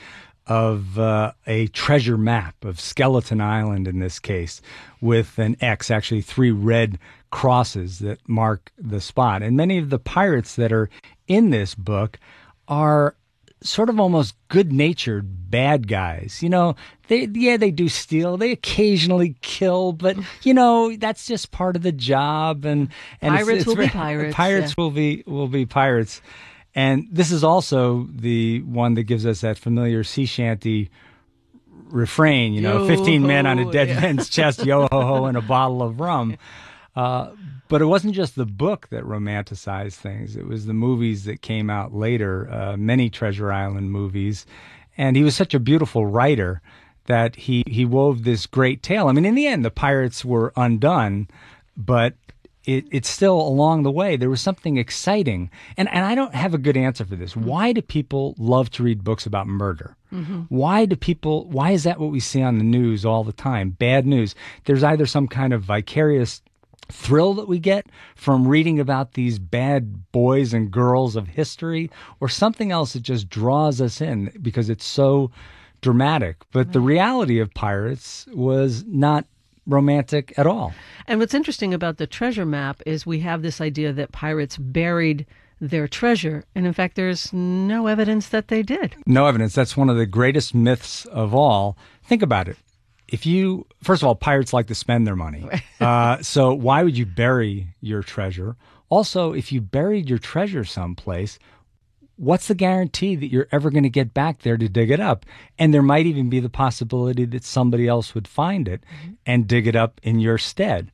of uh, a treasure map of Skeleton Island in this case, with an X, actually three red crosses that mark the spot. And many of the pirates that are in this book are sort of almost good-natured bad guys. You know, they yeah, they do steal, they occasionally kill, but you know, that's just part of the job. And, and
pirates
it's, it's,
will
be
pirates.
Pirates
yeah.
will be will be pirates. And this is also the one that gives us that familiar sea shanty refrain, you know, fifteen men on a dead
yeah.
man's chest, yo-ho-ho, and a bottle of rum. Uh, but it wasn't just the book that romanticized things. It was the movies that came out later, uh, many Treasure Island movies. And he was such a beautiful writer that he, he wove this great tale. I mean, in the end, the pirates were undone, but It, it's still along the way. There was something exciting. And, and I don't have a good answer for this. Why do people love to read books about murder? Mm-hmm. Why do people, why is that what we see on the news all the time? Bad news. There's either some kind of vicarious thrill that we get from reading about these bad boys and girls of history, or something else that just draws us in because it's so dramatic. But the reality of pirates was not romantic at all.
And what's interesting about the treasure map is we have this idea that pirates buried their treasure, and in fact there's no evidence that they did.
No evidence. That's one of the greatest myths of all. Think about it. If you, first of all, pirates like to spend their money. uh, so why would you bury your treasure? Also, if you buried your treasure someplace, what's the guarantee that you're ever going to get back there to dig it up? And there might even be the possibility that somebody else would find it mm-hmm. and dig it up in your stead.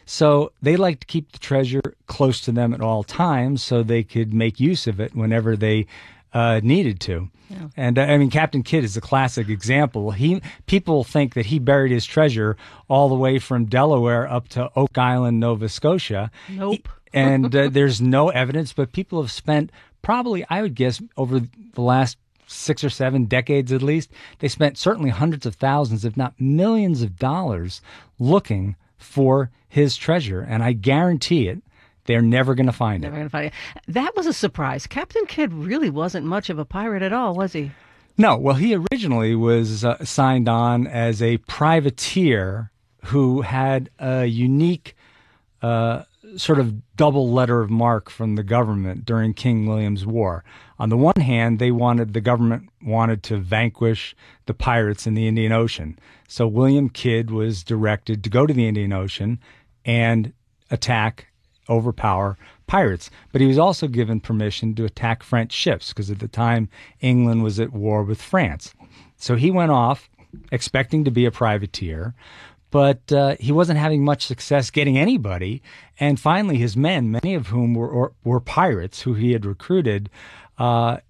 So they like to keep the treasure close to them at all times so they could make use of it whenever they uh, needed to. Yeah. And uh, I mean, Captain Kidd is a classic example. He people think that he buried his treasure all the way from Delaware up to Oak Island, Nova Scotia.
Nope.
He, and uh, there's no evidence, but people have spent probably, I would guess, over the last six or seven decades at least, they spent certainly hundreds of thousands, if not millions of dollars looking for his treasure. And I guarantee it, they're never going to find
never
it.
Never going to find it. That was a surprise. Captain Kidd really wasn't much of a pirate at all, was he?
No. Well, he originally was uh, signed on as a privateer who had a unique uh, sort of double letter of mark from the government during King William's War. On the one hand, they wanted the government wanted to vanquish the pirates in the Indian Ocean. So William Kidd was directed to go to the Indian Ocean and attack, overpower pirates. But he was also given permission to attack French ships because at the time England was at war with France. So he went off expecting to be a privateer, but uh, he wasn't having much success getting anybody. And finally, his men, many of whom were or, were pirates who he had recruited, uh,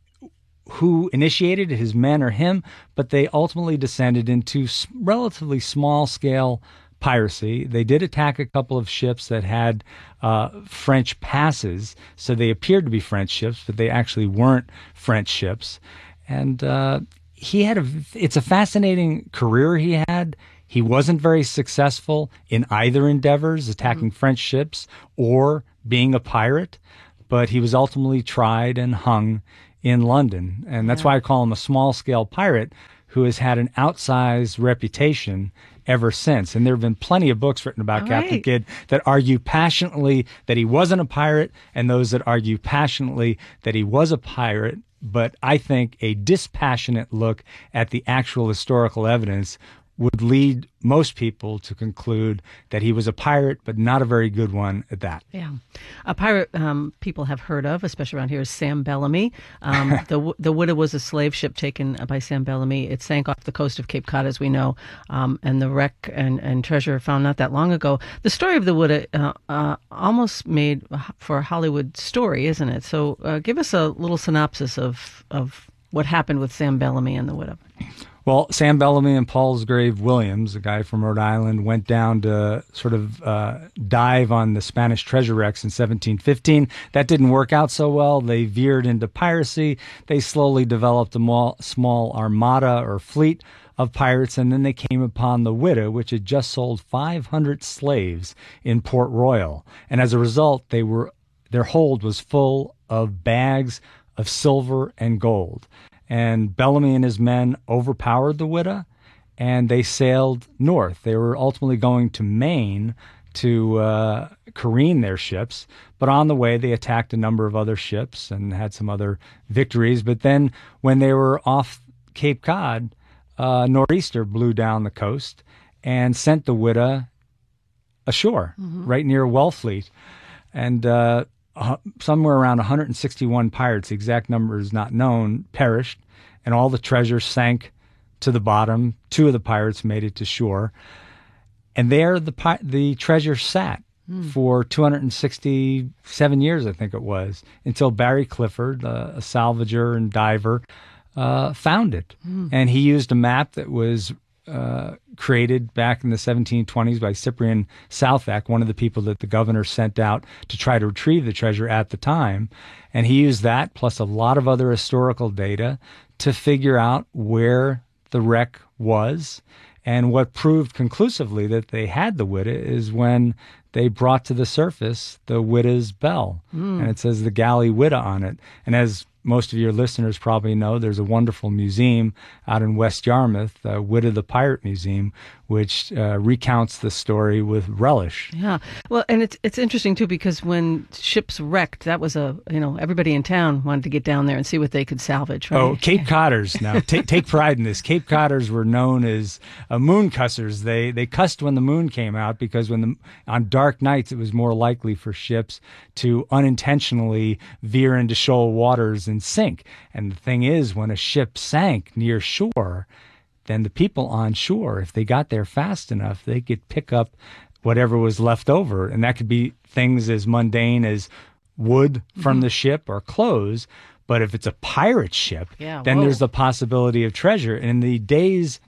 who initiated his men or him, but they ultimately descended into relatively small-scale piracy. They did attack a couple of ships that had uh, French passes, so they appeared to be French ships, but they actually weren't French ships. And uh, he had a, it's a fascinating career he had. He wasn't very successful in either endeavors, attacking mm-hmm. French ships or being a pirate, but he was ultimately tried and hung in London. And that's yeah. why I call him a small-scale pirate who has had an outsized reputation ever since. And there have been plenty of books written about All Captain right. Kidd that argue passionately that he wasn't a pirate and those that argue passionately that he was a pirate. But I think a dispassionate look at the actual historical evidence would lead most people to conclude that he was a pirate, but not a very good one at that.
Yeah. A pirate um, people have heard of, especially around here, is Sam Bellamy. Um, the the Woodha was a slave ship taken by Sam Bellamy. It sank off the coast of Cape Cod, as we know, um, and the wreck and, and treasure found not that long ago. The story of the Woodha uh, uh, almost made for a Hollywood story, isn't it? So uh, give us a little synopsis of, of what happened with Sam Bellamy and the Woodha.
Well, Sam Bellamy and Palsgrave Williams, a guy from Rhode Island, went down to sort of uh, dive on the Spanish treasure wrecks in seventeen fifteen. That didn't work out so well. They veered into piracy. They slowly developed a small, small armada or fleet of pirates, and then they came upon the Woodha, which had just sold five hundred slaves in Port Royal. And as a result, they were their hold was full of bags of silver and gold. And Bellamy and his men overpowered the Woodha, and they sailed north. They were ultimately going to Maine to uh, careen their ships, but on the way they attacked a number of other ships and had some other victories. But then when they were off Cape Cod, uh, nor'easter blew down the coast and sent the Woodha ashore, mm-hmm. right near Wellfleet. And uh, Uh, somewhere around one hundred sixty-one pirates, the exact number is not known, perished, and all the treasure sank to the bottom. Two of the pirates made it to shore. And there the pi- the treasure sat mm. for two hundred sixty-seven years, I think it was, until Barry Clifford, uh, a salvager and diver, uh, found it. Mm. And he used a map that was Uh, created back in the seventeen twenties by Cyprian Southak, one of the people that the governor sent out to try to retrieve the treasure at the time. And he used that plus a lot of other historical data to figure out where the wreck was. And what proved conclusively that they had the Woodha is when they brought to the surface the Woodha's bell. Mm. And it says the galley Woodha on it. And as most of your listeners probably know, there's a wonderful museum out in West Yarmouth, uh, Woodha the Pirate Museum, which uh, recounts the story with relish.
Yeah, well, and it's it's interesting too because when ships wrecked, that was a you know everybody in town wanted to get down there and see what they could salvage. Right?
Oh, Cape Codders! Now take take pride in this. Cape Codders were known as uh, moon cussers. They they cussed when the moon came out because when the on dark nights it was more likely for ships to unintentionally veer into shoal waters and sink. And the thing is, when a ship sank near shore, then the people on shore, if they got there fast enough, they could pick up whatever was left over. And that could be things as mundane as wood from mm-hmm. the ship or clothes. But if it's a pirate ship,
Yeah,
then
whoa.
there's the possibility of treasure. And in the days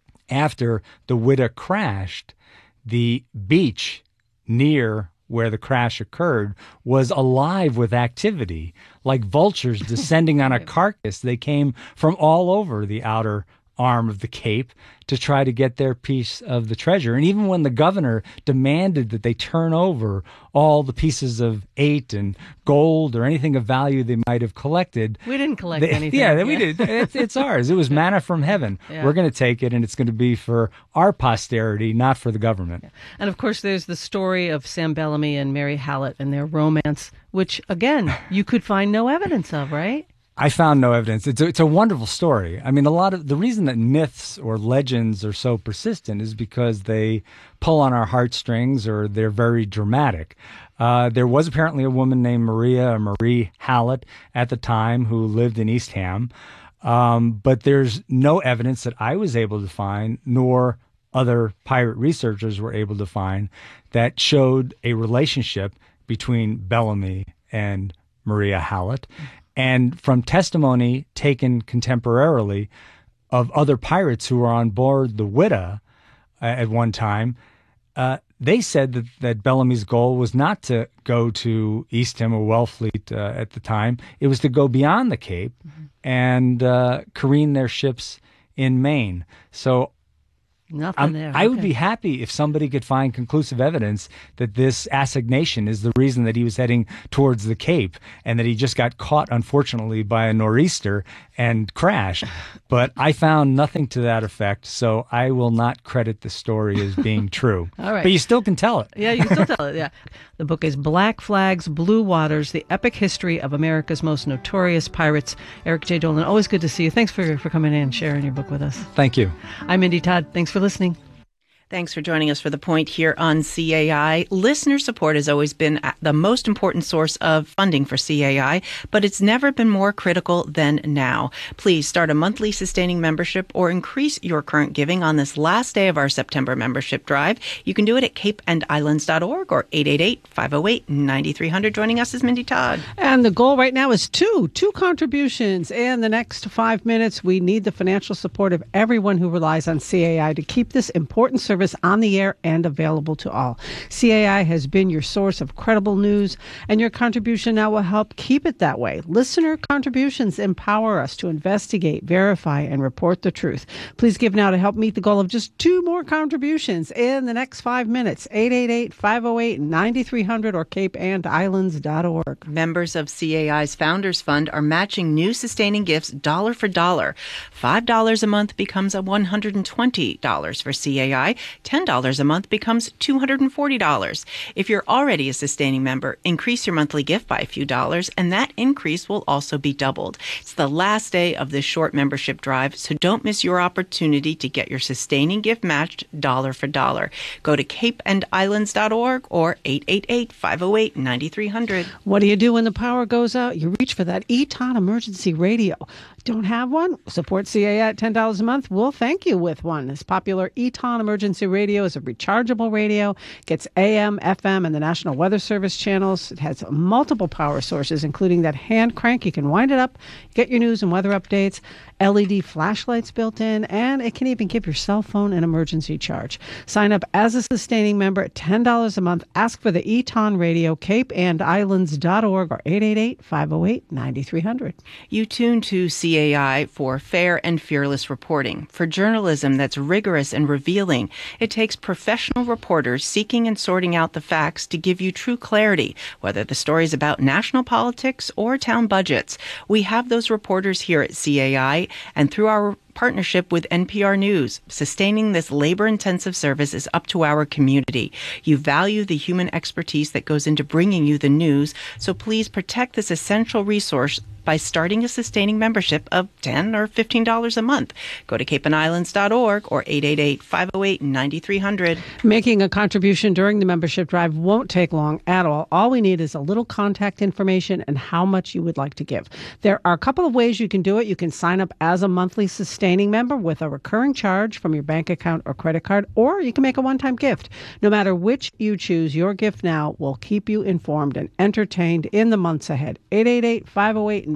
after the Whydah crashed, the beach near where the crash occurred was alive with activity, like vultures descending on a carcass. They came from all over the outer arm of the Cape to try to get their piece of the treasure. And even when the governor demanded that they turn over all the pieces of eight and gold or anything of value they might have collected.
We didn't collect
they,
anything.
Yeah, we did. It's, it's ours. It was manna from heaven.
Yeah.
We're going to take it, and it's going to be for our posterity, not for the government.
Yeah. And of course, there's the story of Sam Bellamy and Mary Hallett and their romance, which, again, you could find no evidence of, right?
I found no evidence. It's a, it's a wonderful story. I mean, a lot of the reason that myths or legends are so persistent is because they pull on our heartstrings or they're very dramatic. Uh, there was apparently a woman named Maria or Marie Hallett at the time who lived in Eastham, um, but there's no evidence that I was able to find, nor other pirate researchers were able to find, that showed a relationship between Bellamy and Maria Hallett. And from testimony taken contemporarily of other pirates who were on board the Whydah uh, at one time, uh, they said that, that Bellamy's goal was not to go to Eastham or Wellfleet uh, at the time. It was to go beyond the Cape mm-hmm. and uh, careen their ships in Maine. So
Nothing
I'm,
there.
I would
Okay.
be happy if somebody could find conclusive evidence that this assignation is the reason that he was heading towards the Cape and that he just got caught, unfortunately, by a nor'easter and crashed. But I found nothing to that effect, so I will not credit the story as being true.
All right.
But you still can tell it.
Yeah, you can still tell it, yeah. The book is Black Flags, Blue Waters, The Epic History of America's Most Notorious Pirates. Eric J. Dolan, always good to see you. Thanks for, for coming in and sharing your book with us.
Thank you.
I'm Mindy Todd. Thanks for listening.
Thanks for joining us for The Point here on C A I. Listener support has always been the most important source of funding for C A I, but it's never been more critical than now. Please start a monthly sustaining membership or increase your current giving on this last day of our September membership drive. You can do it at cape and islands dot org or eight eight eight, five oh eight, nine three hundred. Joining us is Mindy Todd.
And the goal right now is two, two contributions. In the next five minutes, we need the financial support of everyone who relies on C A I to keep this important service on the air and available to all. C A I has been your source of credible news, and your contribution now will help keep it that way. Listener contributions empower us to investigate, verify, and report the truth. Please give now to help meet the goal of just two more contributions in the next five minutes. eight eight eight, five oh eight, nine three hundred or cape and islands dot org.
Members of C A I's Founders Fund are matching new sustaining gifts dollar for dollar. five dollars a month becomes a one hundred twenty dollars for C A I. ten dollars a month becomes two hundred forty dollars. If you're already a sustaining member, increase your monthly gift by a few dollars, and that increase will also be doubled. It's the last day of this short membership drive, so don't miss your opportunity to get your sustaining gift matched dollar for dollar. Go to cape and islands dot org or eight eight eight, five oh eight, nine three hundred.
What do you do when the power goes out? You reach for that Eton emergency radio. Don't have one? Support C A I at ten dollars a month? We'll thank you with one. This popular Eton emergency radio is a rechargeable radio, gets A M, F M, and the National Weather Service channels. It has multiple power sources, including that hand crank. You can wind it up, get your news and weather updates, L E D flashlights built in, and it can even give your cell phone an emergency charge. Sign up as a sustaining member at ten dollars a month. Ask for the Eton radio, cape and islands dot org or eight eight eight, five oh eight, nine three hundred.
You tune to C A I for fair and fearless reporting, for journalism that's rigorous and revealing. It takes professional reporters seeking and sorting out the facts to give you true clarity, whether the story is about national politics or town budgets. We have those reporters here at C A I, and through our partnership with N P R News, sustaining this labor-intensive service is up to our community. You value the human expertise that goes into bringing you the news, so please protect this essential resource by starting a sustaining membership of ten dollars or fifteen dollars a month. Go to cape and islands dot org or eight eight eight, five oh eight, nine three hundred.
Making a contribution during the membership drive won't take long at all. All we need is a little contact information and how much you would like to give. There are a couple of ways you can do it. You can sign up as a monthly sustaining member with a recurring charge from your bank account or credit card, or you can make a one-time gift. No matter which you choose, your gift now will keep you informed and entertained in the months ahead. eight eight eight, five oh eight, nine three hundred.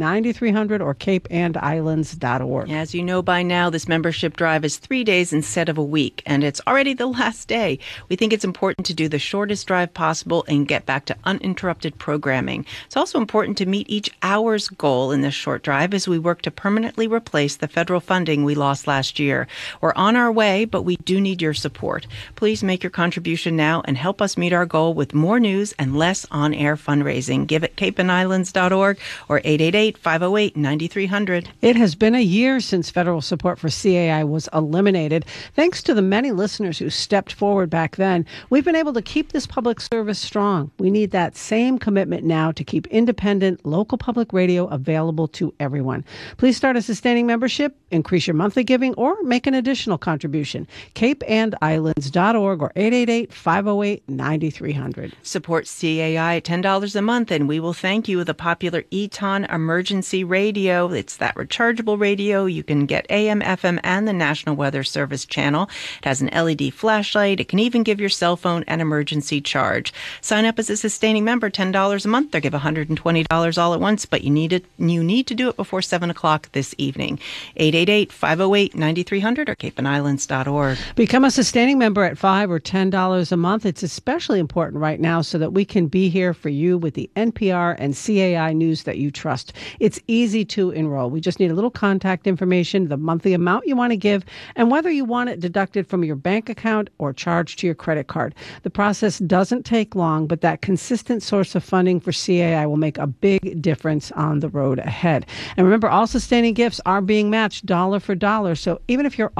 ninety-three hundred or cape and islands dot org.
As you know by now, this membership drive is three days instead of a week, and it's already the last day. We think it's important to do the shortest drive possible and get back to uninterrupted programming. It's also important to meet each hour's goal in this short drive as we work to permanently replace the federal funding we lost last year. We're on our way, but we do need your support. Please make your contribution now and help us meet our goal with more news and less on-air fundraising. Give at cape and islands dot org or eight eight eight, five oh eight, nine three hundred.
It has been a year since federal support for C A I was eliminated. Thanks to the many listeners who stepped forward back then, we've been able to keep this public service strong. We need that same commitment now to keep independent, local public radio available to everyone. Please start a sustaining membership, increase your monthly giving, or make an additional contribution. cape and islands dot org or eight eight eight, five oh eight, nine three hundred.
Support C A I at ten dollars a month, and we will thank you with the popular Eton Emergency Radio. It's that rechargeable radio. You can get A M, F M, and the National Weather Service channel. It has an L E D flashlight. It can even give your cell phone an emergency charge. Sign up as a sustaining member, ten dollars a month, or give one hundred twenty dollars all at once, but you need it. You need to do it before seven o'clock this evening. eight eight eight, five oh eight, nine three hundred or cape and islands dot org.
Become a sustaining member at five dollars or ten dollars a month. It's especially important right now so that we can be here for you with the N P R and C A I news that you trust. It's easy to enroll. We just need a little contact information, the monthly amount you want to give, and whether you want it deducted from your bank account or charged to your credit card. The process doesn't take long, but that consistent source of funding for C A I will make a big difference on the road ahead. And remember, all sustaining gifts are being matched dollar for dollar. So even if you're